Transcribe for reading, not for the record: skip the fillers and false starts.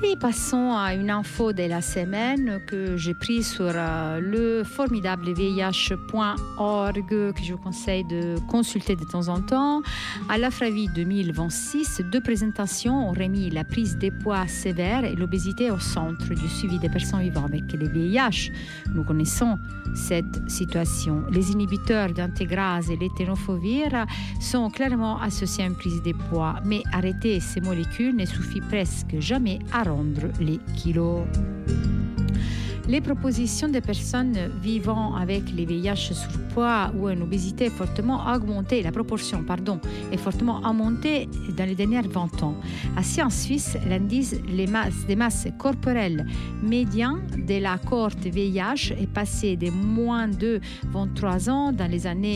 Allez, passons à une info de la semaine que j'ai prise sur le formidable VIH.org que je vous conseille de consulter de temps en temps. À l'Afravi 2026, 2 présentations ont remis la prise des poids sévères et l'obésité au centre du suivi des personnes vivant avec le VIH. Nous connaissons cette situation. Les inhibiteurs d'intégrase et les tenofovir sont clairement associés à une prise des poids, mais arrêter ces molécules ne suffit presque jamais à rendre les kilos. Les propositions des personnes vivant avec les VIH surpoids ou une obésité est fortement augmentée, la proportion, est fortement augmentée dans les dernières 20 ans. Ainsi, en Suisse, l'indice des masses corporelles médian de la cohorte VIH est passé de moins de 23 ans dans les années